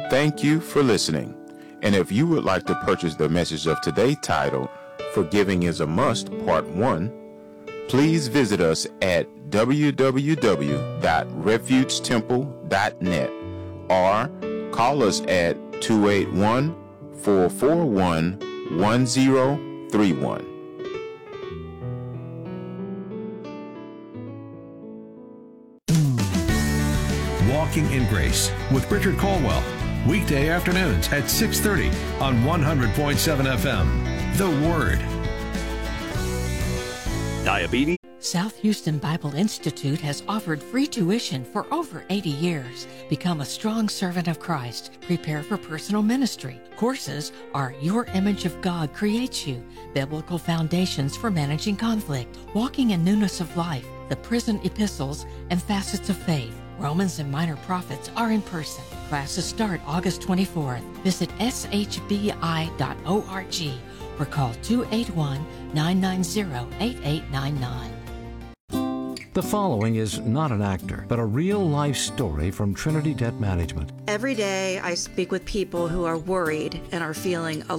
Thank you for listening. And if you would like to purchase the message of today titled, Forgiving is a Must, Part 1, please visit us at www.refugetemple.net or call us at 281-441-1031. Walking in Grace with Richard Colwell. Weekday afternoons at 6:30 on 100.7 FM. The Word. Diabetes. South Houston Bible Institute has offered free tuition for over 80 years. Become a strong servant of Christ. Prepare for personal ministry. Courses are Your Image of God Creates You, Biblical Foundations for Managing Conflict, Walking in Newness of Life, the Prison Epistles, and Facets of Faith. Romans and Minor Prophets are in person. Classes start August 24th. Visit shbi.org or call 281-990-8899. The following is not an actor, but a real-life story from Trinity Debt Management. Every day I speak with people who are worried and are feeling